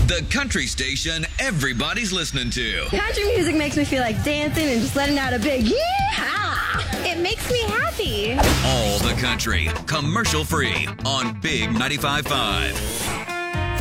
The country station everybody's listening to. Country music makes me feel like dancing and just letting out a big yeehaw. It makes me happy. All the country, commercial free on Big 95.5.